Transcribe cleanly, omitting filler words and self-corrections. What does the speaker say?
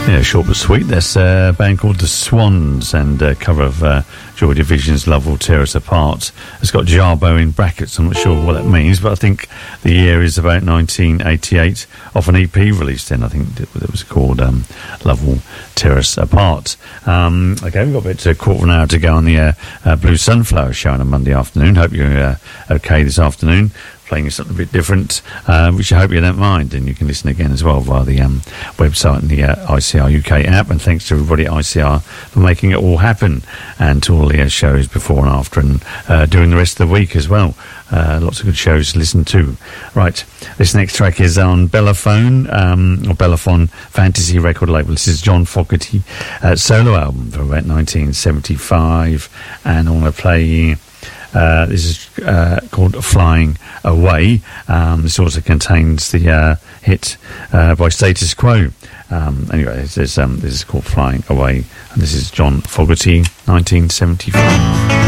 Yeah, short but sweet. That's a band called The Swans and a cover of Joy Division's Love Will Tear Us Apart. It's got Jarbo in brackets. I'm not sure what that means, but I think the year is about 1988, off an EP released then. I think it was called Love Will Tear Us Apart. Okay, we've got about a quarter of an hour to go on the Blue Sunflower show on a Monday afternoon. Hope you're okay this afternoon. Playing something a bit different, which I hope you don't mind, and you can listen again as well via the website and the ICR UK app. And thanks to everybody at ICR for making it all happen, and to all the shows before and after, and during the rest of the week as well. Lots of good shows to listen to. Right, this next track is on Bellaphone, or Bellaphone Fantasy record label. This is John Fogerty solo album from about 1975, and I want to play. This is called Flying Away. This also contains the hit by Status Quo. Anyway, this is called Flying Away, and this is John Fogerty, 1975.